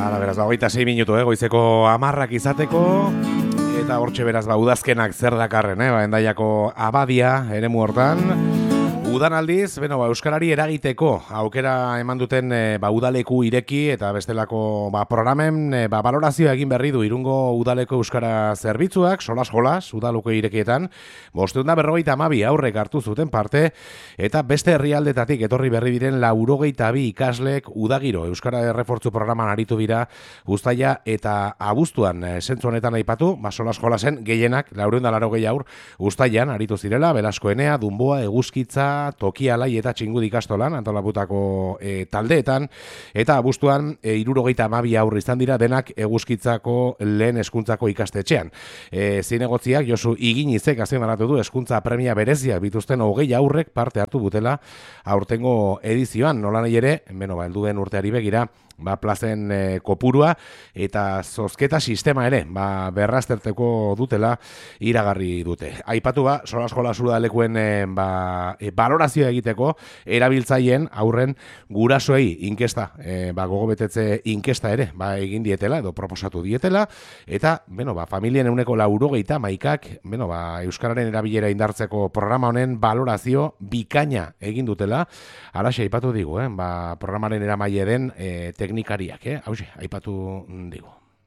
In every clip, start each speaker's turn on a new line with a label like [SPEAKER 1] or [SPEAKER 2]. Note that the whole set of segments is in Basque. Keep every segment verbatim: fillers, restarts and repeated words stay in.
[SPEAKER 1] Ara, beraz, ba, hogeita sei minutu, eh, goizeko amarrak izateko, eta hortxe beraz, ba, udazkenak zer dakarren, eh, ba, Hendaiako abadia, eremu hortan. Udan aldiz, beno, ba, euskarari eragiteko aukera eman duten e, ba, udaleku ireki eta bestelako ba, programen e, ba, valorazioa egin berri du Irungo udaleko euskara zerbitzuak, solas jolas, udaleko irekietan, bosteun da berrogeita hamabi aurrek hartu zuten parte, eta beste herrialdetatik etorri berri diren laurogeita bi ikaslek udagiro euskara errefortzu programan aritu dira uztaila eta abuztuan e, zentzu honetan aipatu, ba, solas jolasen gehienak, laureun da laurogei aur, uztailan aritu zirela, Belasko Enea, Dunboa, Eguzkitza, Tokialai eta Txingudi ikastolan antolaputako e, taldeetan, eta abuztuan e, irurogeita hamabi aurri izan dira denak Eguzkitzako lehen hezkuntzako ikastetxean. E, zinegotziak Josu Iginizek azpimarratu du hezkuntza premia bereziak bituzten hogei aurrek parte hartu dutela aurtengo edizioan, nola nahi ere, beno, ba, heldu den urteari begira, ba, plazen e, kopurua eta zozketa sistema ere ba, berrazterteko dutela iragarri dute. Aipatu ba, solas jolas udalekuen e, ba, e, valorazioa egiteko erabiltzaileen aurren gurasoei inkesta, e, ba, gogobetetze inkesta ere ba, egin dietela edo proposatu dietela, eta beno, ba, familien euneko laurogeita maikak beno, ba, euskararen erabilera indartzeko programa honen valorazio bikaina egin dutela. Halaxe aipatu digu, eh? ba, programaren eramaile den e, teknikariak, eh? Hauxe, aipatu digu.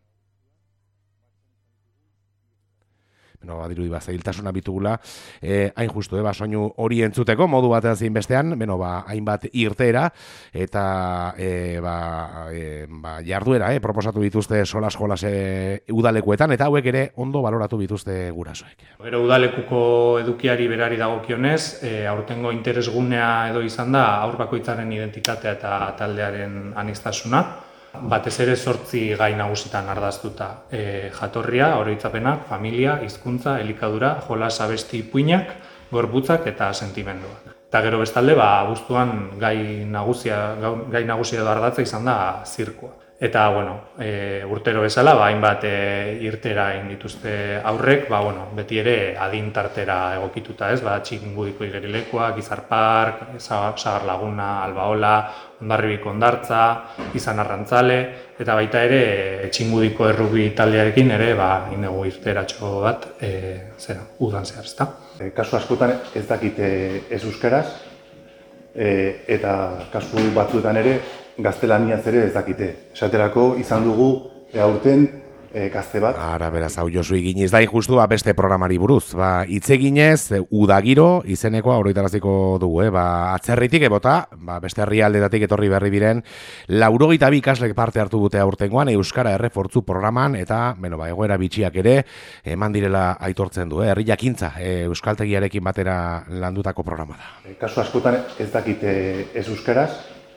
[SPEAKER 1] No, badirudi ba, zailtasuna bitugula, eh, hain justu, eh, ba, soinu hori entzuteko, modu batean zein bestean, beno, ba, hainbat irteera, eta eh, ba, eh, ba, jarduera, eh, proposatu dituzte solas jolas eh, udalekuetan, eta hauek ere ondo baloratu dituzte gurasoek.
[SPEAKER 2] Gero udalekuko edukiari berari dagokionez, eh, aurtengo interesgunea edo izan da, aur bakoitzaren identitatea eta taldearen aniztasuna, batez ere zortzi gai nagusitan ardaztuta. E, jatorria, oroitzapenak, familia, hizkuntza, elikadura, jolas abesti ipuinak, gorputzak eta sentimenduak. Eta gero bestalde, ba, abuztuan gai nagusia, gai nagusia edo ardatza izan da zirkua. Eta, bueno, e, urtero bezala, ba, hainbat e, irtera egin dituzte aurrek, ba, bueno, beti ere adintartera egokituta, ez? Ba, Txingudiko igerilekoak, Izar Park, Sagar Laguna, Albaola, Hondarribiko Hondartza, Izan Arrantzale, eta baita ere Txingudiko errubi taldearekin ere, ba, inegu irteratxo bat, e, zera, udan zehar, ezta?
[SPEAKER 3] E, kasu askotan ez dakite ez euskeraz, e, eta kasu batzuetan ere, gaztelaniaz ere ez dakite. Esaterako izan dugu e, aurten e, gazte bat.
[SPEAKER 1] Ara, beraz, hau Josu Iginiz da injustua beste programari buruz. Ba, itzeginez, udagiro izenekoa oroitaraziko dugu, eh? Ba, atzerritik ebota, ba, beste herrialdetatik etorri berri diren, laurogeita bi ikaslek parte hartu dute aurtengoan euskara errefortzu programan, eta, beno, ba, egoera bitxiak ere eman direla aitortzen du, eh? Herri jakintza e, euskaltegiarekin batera landutako programa da.
[SPEAKER 3] E, kasu askotan ez dakite ez euskeraz,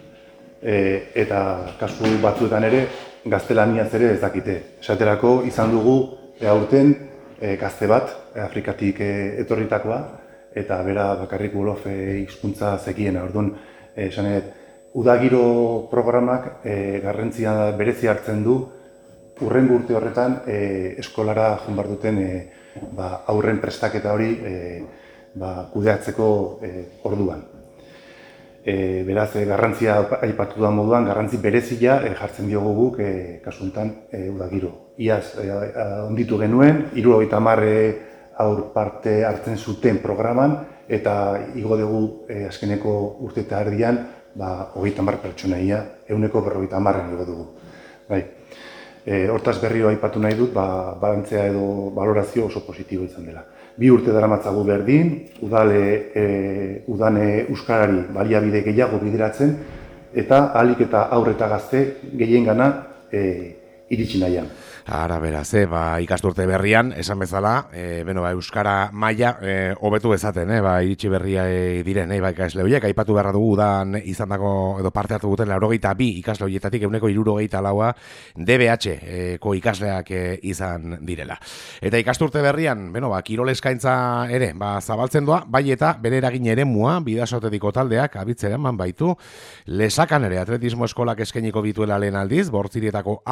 [SPEAKER 3] E, eta kasu batzuetan ere gaztelaniaz ere ez dakite. Esaterako izan dugu e, aurten e, gazte bat, e, Afrikatik e, etorritakoa, eta bera bakarrik Wolof e, hizkuntza zekiena. Orduan, e, esanet, udagiro programak e, garrantzia berezi hartzen du hurrengo urte horretan e, eskolara joan behar duten e, ba, aurren prestaketa hori e, ba, kudeatzeko e, orduan. E, beraz, e, garrantzia aipatu da moduan, garrantzi berezia e, jartzen diogu guk e, kasuntan e, udagiro. Iaz, e, onditu genuen, hirurogeita hamar e, aur parte hartzen zuten programan, eta igo dugu e, azkeneko urte eta erdian, ba, hogeita hamar pertsonaia, ehuneko berrogeita hamarren igo dugu. Bai. E, hortaz berriro aipatu nahi dut, ba, balantzea edo valorazio oso positibo izan dela. Bi urte daramatzagu berdin, udale, e, udane euskarari baliabide gehiago bideratzen, eta ahalik eta aurre eta gazte gehiengana e, iritsi nahian.
[SPEAKER 1] Ara, beraz, eh, ba, ikasturte berrian, esan bezala, e, beno, ba, euskara maila e, hobetu ezaten, eh, ba, iritsi berria e, diren, eh, ba, ikasle horiek, aipatu beharra dugu dan izandako edo parte hartu duten laurogeita bi ikasle horietatik euneko hirurogeita laua D B H-ko ikasleak e, izan direla. Eta ikasturte berrian, beno, ba, kirol eskaintza ere, ba, zabaltzen doa, bai eta bere eragin eremua, bidasotetiko taldeak abitzera eman baitu, Lesakan ere atletismo eskolak eskainiko bituela lehen aldiz, bortzirietako aurrei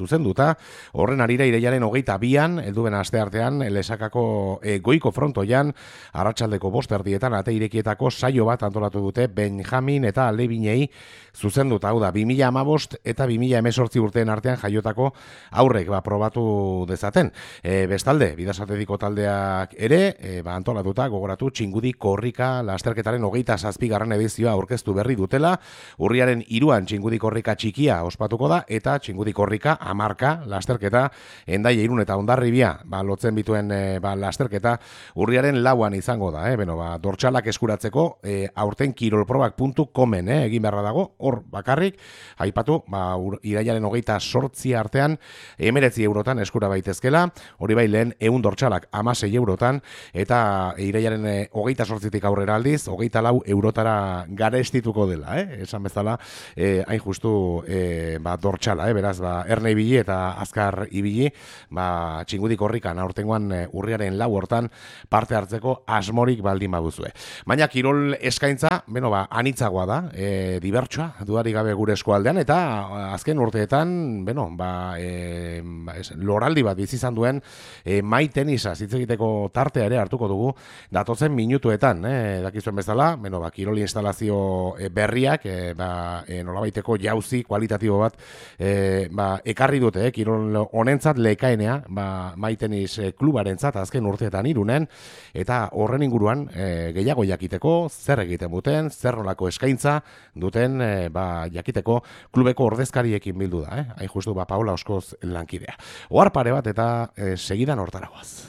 [SPEAKER 1] zuzenduta, horren arira irailaren hogeita bian, helduen aste artean, Lesakako e, goiko frontoian, arratsaldeko bost erdietan ate irekietako saio bat antolatu dute Benjamin eta Alebinei zuzenduta, hau da, bi mila hamabost eta bi mila hemezortzi urteen artean jaiotako aurrek ba, probatu dezaten. E, bestalde, Bidasatediko taldeak ere, e, ba, antolatuta, gogoratu, Txingudi Korrika lasterketaren hogeita zazpigarren edizioa aurkeztu berri dutela, urriaren hiruan Txingudi Korrika txikia ospatuko da, eta Txingudi Korrika hamarka lasterketa Hendaia, Irun eta Hondarribia ba, lotzen bituen e, ba, lasterketa urriaren lauan izango da, eh? Beno, ba, dortxalak eskuratzeko e, aurten kirolprobak puntu comen eh? egin beharra dago, hor bakarrik, aipatu, ba, irailaren hogeita sortzi artean, emeretzi eurotan eskura baitezkela, hori bai lehen ehun dortxalak amasei eurotan, eta irailaren e, hogeita sortzitik aurrera aldiz, hogeita lau eurotara garestituko dela, eh? esan bezala, e, hain justu e, ba, dortxala, eh? beraz, ba, erne ibili eta azkar ibili, ba, Txingudi Korrikan aurtengoan e, urriaren lau hortan parte hartzeko asmorik baldin baduzue. Baina kirol eskaintza, beno ba, anitzagoa da, e, dibertsua, dudarik gabe gure eskualdean, eta azken urteetan, beno, ba, e, ba, es, loraldi bat bizi izan duen e, mai tenisa hitz egiteko tartea ere hartuko dugu datotzen minutuetan, e, dakizuen bezala, beno, ba, kirol instalazio e, berriak, e, ba, e, nolabaiteko jauzi kualitatibo bat e, ba, ekarri dute, e, kirol honentzat lekaenea, ba, mai tenis klubarentzat azken urteetan Irunen, eta horren inguruan e, gehiago jakiteko zer egiten duten, zer nolako eskaintza duten e, ba, jakiteko klubeko ordezkariekin bildu da, eh? hain justu ba, Paola Oskoz lankidea. Ohar pare bat eta e, segidan hortaragoaz.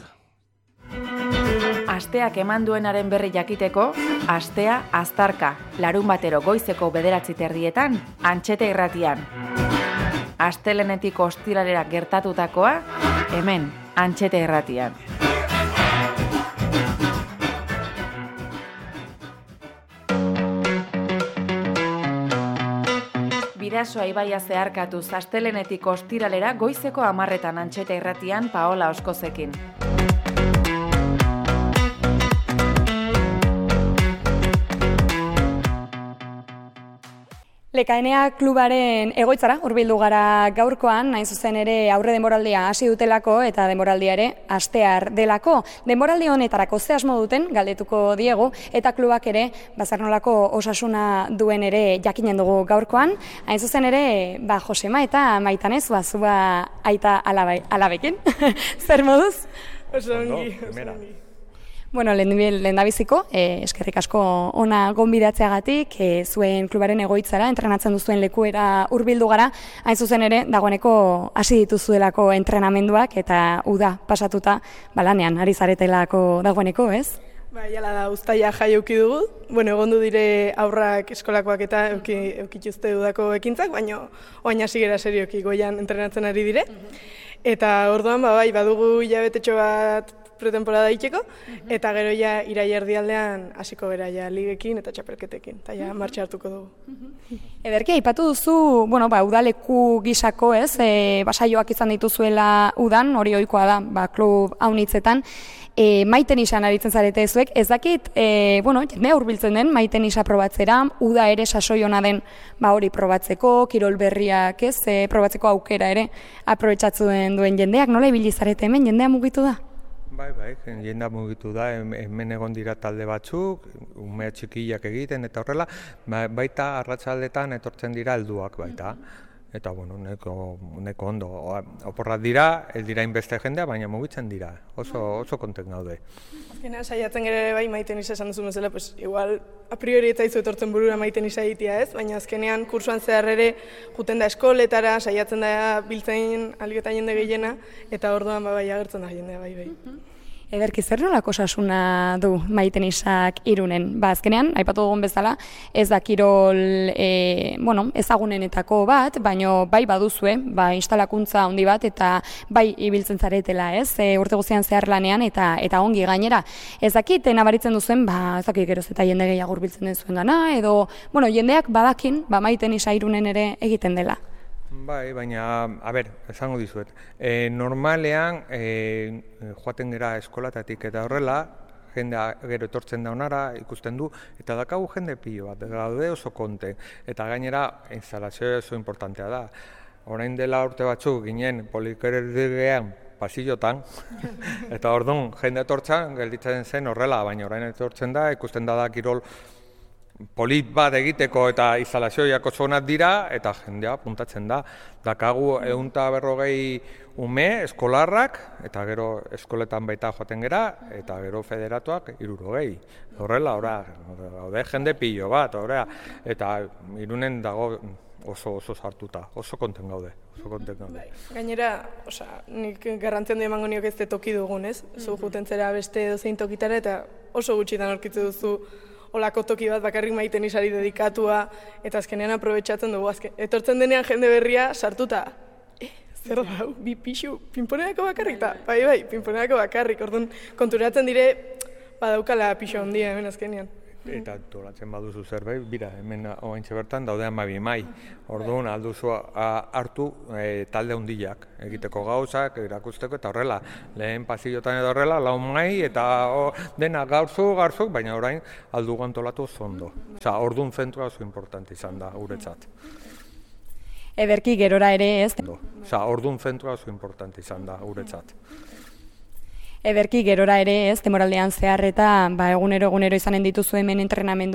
[SPEAKER 4] Asteak eman duenaren berri jakiteko, Astea Aztarka, larun batero goizeko bederatzi terdietan, Antxete Irratian. Astelenetik ostiralera gertatutakoa, hemen, Antxete Irratian. Bidasoa ibaia zeharkatuz astelenetik ostiralera goizeko hamarretan Antxete Irratian Paola Oskozekin.
[SPEAKER 5] Lekaenea klubaren egoitzara hurbildu gara gaurkoan, hain zuzen ere aurre denboraldia hasi dutelako eta denboraldia ere hastear delako. Denboraldi honetarako ze asmo duten galdetuko diegu eta klubak ere bazarnolako osasuna duen ere jakinen dugu gaurkoan. Hain zuzen ere, ba, Josema eta Maitanez, bazua aita alabe, alabekin. Zer moduz?
[SPEAKER 6] Oso ongi, oso ongi.
[SPEAKER 5] Bueno, lehen dabiziko, eh, eskerrik asko ona gonbidatzeagatik, eh, zuen klubaren egoitzara, entrenatzen duzuen lekuera hurbildu gara, hain zuzen ere, dagoeneko hasi dituzuelako entrenamenduak eta uda pasatuta balanean, ari zaretelako dagoeneko, ez?
[SPEAKER 6] Ba, jala da, uztaia jai euki dugu. Bueno, egondu dire aurrak eskolakoak eta euki, eukituzte udako ekintzak, baina oain hasi gera serioki goian entrenatzen ari dire. Eta orduan, ba, bai, badugu hilabetetxo bat pretemporada itxeko, eta gero ja irai erdialdean hasiko gera ja ligekin eta txapelketekin, eta ja martxa hartuko dugu.
[SPEAKER 5] Ederki, aipatu duzu, bueno, ba, udaleku gisako, ez, e, basaioak izan dituzuela udan, hori ohikoa da, ba, klub haunitzetan, e, maitenisa aritzen zarete zuek, ez dakit, e, bueno, jendea hurbiltzen den maitenisa probatzera, uda ere sasoi ona den, ba, hori probatzeko, kirol berriak, ez, e, probatzeko aukera ere, aprobetsatzen duen jendeak, nola ibili zarete hemen, jendea mugitu da?
[SPEAKER 7] Bai, bai, jendea mugitu da, hemen egon dira talde batzuk, ume txikiak egiten eta horrela, baita arratsaldetan etortzen dira helduak baita. Eta, bueno, neko, neko ondo, oporrak dira, ez dira inbeste jendea, baina mugitzen dira, oso, oso kontent gaude.
[SPEAKER 6] Azkenean, saiatzen gero ere bai maiten isa esan duzu bezala, pues, igual, a priori eta izu etortzen burura maiten isa egitea ez, baina azkenean kursuan zehar ere juten da eskoletara, saiatzen da biltzen aliketa jende gehiena, eta orduan ba, bai agertzen da jendea bai bai.
[SPEAKER 5] Ederki, zer nolako osasuna du maitenisak Irunen? Ba, azkenean, aipatu dugun bezala, ez da kirol e, bueno, ezagunenetako bat, baino bai baduzue, ba, instalakuntza handi bat, eta bai ibiltzen zaretela, ez? E, urte guztian zehar lanean, eta eta ongi gainera. Ez dakit, nabaritzen duzuen, ba, ez dakit geroz eta jende gehiago hurbiltzen den zuen dana, edo, bueno, jendeak badakin, ba, maitenisa Irunen ere egiten dela.
[SPEAKER 7] Bai, baina, a ber, esango dizuet, e, normalean e, joaten gara eskolatatik eta horrela, jendea gero etortzen da honara, ikusten du, eta dakagu jende pilo bat, gaude oso konten, eta gainera instalazioa oso importantea da. orain dela urte batzuk ginen poliklinikan pasillotan, eta orduan jende etortzen gelditzen zen horrela, baina orain etortzen da, ikusten da da kirol polit bat egiteko eta instalazioak oso onak dira, eta jendea puntatzen da. Dakagu ehun eta berrogei ume, eskolarrak, eta gero eskoletan baita joaten gera, eta gero federatuak hirurogei. Horrela, ora, gaude jende pilo bat, ora, eta Irunen dago oso oso sartuta, oso konten gaude, oso konten gaude.
[SPEAKER 6] Gainera, osea, nik garrantzian du emango niok ez de toki dugun, ez? Zu juten zera beste edozein tokitara eta oso gutxitan aurkitzen duzu olako toki bat bakarrik maiten isari dedikatua, eta azkenean aprobetxatzen dugu, azken, etortzen denean jende berria sartuta. Eh, zer da, bi pixu, pinponeako bakarrik, eta bai, bai, pinponeako bakarrik, orduan konturatzen dire, badaukala pixu handia hemen azkenean.
[SPEAKER 7] Eta tolatzen baduzu zerbait, bira, hemen oaintxe bertan daude hamabi mai. Orduan alduzu hartu e, talde handiak egiteko gauzak, erakusteko eta horrela. Lehen pasillotan edo horrela, lau mai eta o, dena gaurzu, gaurzu, baina orain aldu antolatu oso ondo. Osa, orduan zentrua oso importante izan da, guretzat.
[SPEAKER 5] Ederki gerora ere ez.
[SPEAKER 7] Osa, orduan zentrua oso importante izan da, guretzat.
[SPEAKER 5] Ederki gerora ere ez, temoraldean zehar eta ba, egunero egunero izanen dituzu hemen entrenamendu